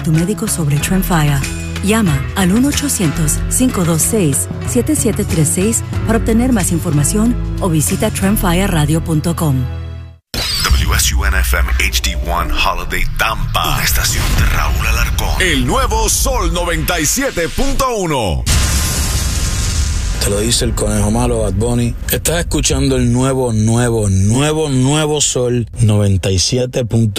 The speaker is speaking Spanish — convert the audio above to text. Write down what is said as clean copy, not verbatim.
tu médico sobre Tremfya. Llama al 1-800-526-7736 para obtener más información o visita tremfyaradio.com. WSUN-FM HD1 Holiday Tampa. Una estación de Raúl Alarcón. El nuevo Sol 97.1. Te lo dice el conejo malo, Bad Bunny. Estás escuchando el nuevo Sol 97.1.